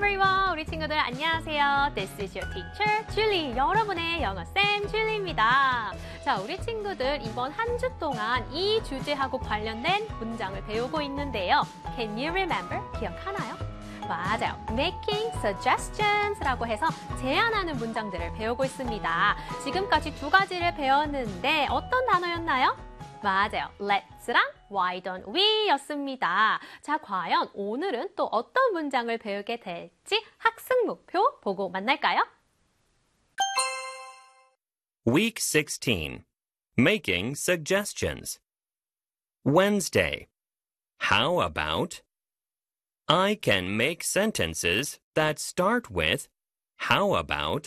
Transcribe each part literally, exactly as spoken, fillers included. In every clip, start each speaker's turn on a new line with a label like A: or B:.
A: everyone! 우리 친구들 안녕하세요. This is your teacher, Julie. 여러분의 영어쌤 줄리입니다. 자, 우리 친구들 이번 한 주 동안 이 주제하고 관련된 문장을 배우고 있는데요. Can you remember? 기억하나요? 맞아요. Making suggestions라고 해서 제안하는 문장들을 배우고 있습니다. 지금까지 두 가지를 배웠는데 어떤 단어였나요? 맞아요. Let's랑 Why don't we 였습니다. 자, 과연 오늘은 또 어떤 문장을 배우게 될지 학습 목표 보고 만날까요?
B: Week sixteen. Making suggestions. Wednesday. How about I can make sentences that start with How about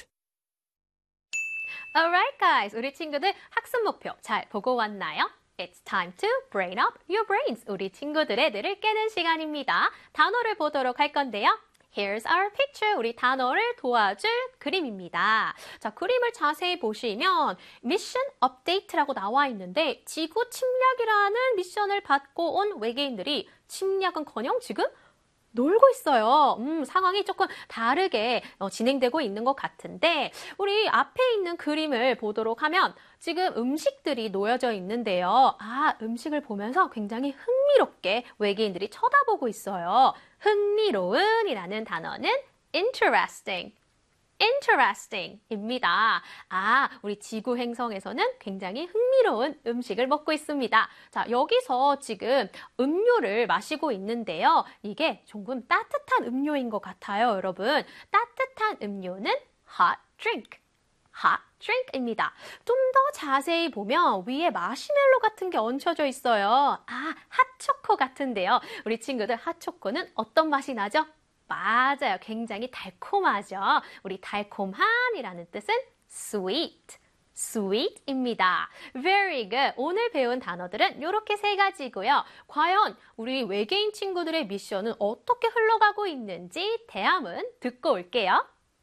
A: Alright guys, 우리 친구들 학습 목표 잘 보고 왔나요? It's time to brain up your brains. 우리 친구들의 뇌를 깨는 시간입니다. 단어를 보도록 할 건데요. Here's our picture. 우리 단어를 도와줄 그림입니다. 자, 그림을 자세히 보시면 미션 업데이트라고 나와 있는데 지구 침략이라는 미션을 받고 온 외계인들이 침략은커녕 지금 놀고 있어요. 음, 상황이 조금 다르게 어, 진행되고 있는 것 같은데 우리 앞에 있는 그림을 보도록 하면 지금 음식들이 놓여져 있는데요. 아, 음식을 보면서 굉장히 흥미롭게 외계인들이 쳐다보고 있어요. 흥미로운이라는 단어는 interesting. interesting입니다. 아, 우리 지구 행성에서는 굉장히 흥미로운 음식을 먹고 있습니다. 자, 여기서 지금 음료를 마시고 있는데요. 이게 조금 따뜻한 음료인 것 같아요, 여러분. 따뜻한 음료는 hot drink. hot drink입니다. 좀 더 자세히 보면 위에 마시멜로 같은 게 얹혀져 있어요. 아, 핫초코 같은데요. 우리 친구들 핫초코는 어떤 맛이 나죠? 맞아요. 굉장히 달콤하죠. 우리 달콤한이라는 뜻은 sweet, sweet입니다. Very good. 오늘 배운 단어들은 이렇게 세 가지고요. 과연 우리 외계인 친구들의 미션은 어떻게 흘러가고 있는지 대함은 듣고 올게요.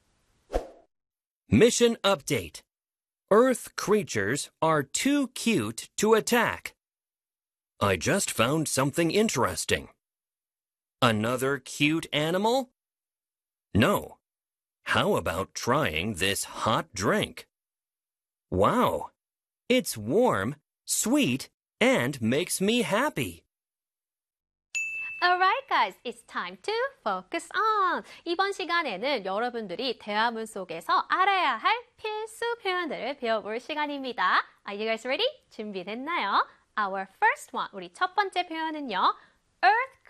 B: Mission update. Earth creatures are too cute to attack. I just found something interesting. Another cute animal? No. How about trying this hot drink? Wow! It's warm, sweet, and makes me happy.
A: Alright guys, it's time to focus on. 이번 시간에는 여러분들이 대화문 속에서 알아야 할 필수 표현들을 배워볼 시간입니다. Are you guys ready? 준비됐나요? Our first one, 우리 첫 번째 표현은요. Earth